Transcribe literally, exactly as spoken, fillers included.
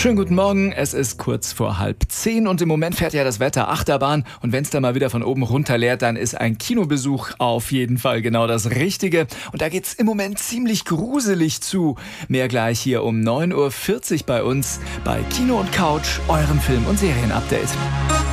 Schönen guten Morgen, es ist kurz vor halb zehn und im Moment fährt ja das Wetter Achterbahn und wenn es da mal wieder von oben runter leert, dann ist ein Kinobesuch auf jeden Fall genau das Richtige und da geht's im Moment ziemlich gruselig zu. Mehr gleich hier um neun Uhr vierzig bei uns bei Kino und Couch, eurem Film- und Serienupdate.